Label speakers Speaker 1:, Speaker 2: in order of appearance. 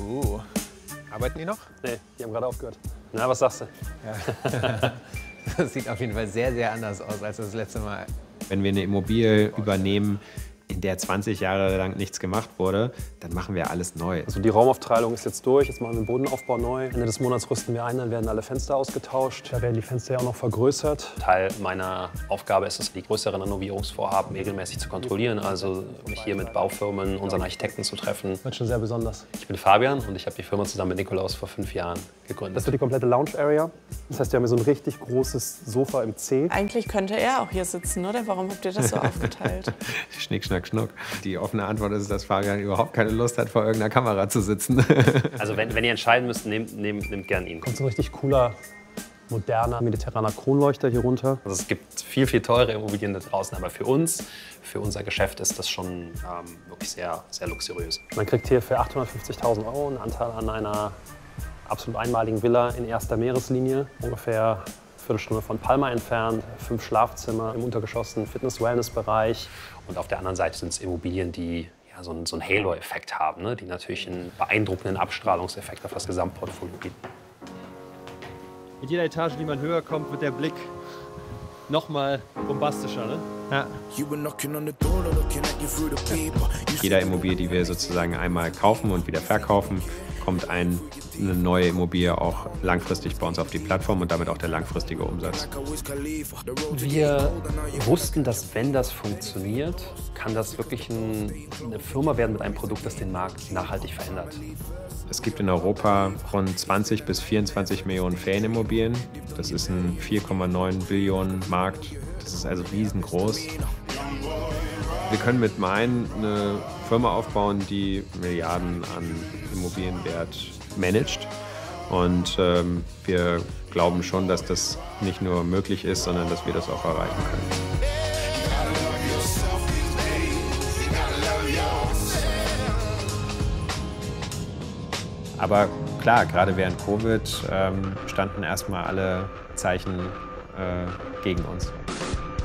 Speaker 1: Arbeiten die noch?
Speaker 2: Nee, die haben gerade aufgehört. Na, was sagst du?
Speaker 1: Ja. Das sieht auf jeden Fall sehr, sehr anders aus als das letzte Mal.
Speaker 3: Wenn wir eine Immobilie übernehmen, in der 20 Jahre lang nichts gemacht wurde, dann machen wir alles neu.
Speaker 2: Also die Raumaufteilung ist jetzt durch, jetzt machen wir den Bodenaufbau neu. Ende des Monats rüsten wir ein, dann werden alle Fenster ausgetauscht. Da werden die Fenster ja auch noch vergrößert. Teil meiner Aufgabe ist es, die größeren Renovierungsvorhaben regelmäßig zu kontrollieren. Also mich hier mit Baufirmen, unseren Architekten zu treffen. Das wird schon sehr besonders. Ich bin Fabian und ich habe die Firma zusammen mit Nikolaus vor 5 Jahren gegründet. Das wird die komplette Lounge-Area. Das heißt, wir haben hier so ein richtig großes Sofa im C.
Speaker 4: Eigentlich könnte er auch hier sitzen, oder? Warum habt ihr das so aufgeteilt?
Speaker 3: Schnick, schnack, schnuck. Die offene Antwort ist, dass Fabian überhaupt keine Lust hat, vor irgendeiner Kamera zu sitzen.
Speaker 2: Also wenn ihr entscheiden müsst, nehmt gern ihn. Kommt so ein richtig cooler, moderner, mediterraner Kronleuchter hier runter. Also es gibt viel, viel teure Immobilien da draußen, aber für uns, für unser Geschäft ist das schon wirklich sehr, sehr luxuriös. Man kriegt hier für 850.000 € einen Anteil an einer absolut einmaligen Villa in erster Meereslinie, ungefähr eine Viertelstunde von Palma entfernt, 5 Schlafzimmer im Untergeschoss, ein Fitness-Wellness-Bereich. Und auf der anderen Seite sind es Immobilien, die ja, so einen Halo-Effekt haben, ne? Die natürlich einen beeindruckenden Abstrahlungseffekt auf das Gesamtportfolio bieten.
Speaker 5: Mit jeder Etage, die man höher kommt, wird der Blick noch mal bombastischer, ne?
Speaker 3: Ja. Jeder Immobilie, die wir sozusagen einmal kaufen und wieder verkaufen, kommt eine neue Immobilie auch langfristig bei uns auf die Plattform und damit auch der langfristige Umsatz.
Speaker 2: Wir wussten, dass wenn das funktioniert, kann das wirklich eine Firma werden mit einem Produkt, das den Markt nachhaltig verändert.
Speaker 3: Es gibt in Europa rund 20 bis 24 Millionen Ferienimmobilien. Das ist ein 4,9 Billionen Markt. Das ist also riesengroß. Wir können mit Main eine Firma aufbauen, die Milliarden an Immobilienwert managt. Und wir glauben schon, dass das nicht nur möglich ist, sondern dass wir das auch erreichen können. Aber klar, gerade während Covid standen erstmal alle Zeichen gegen uns.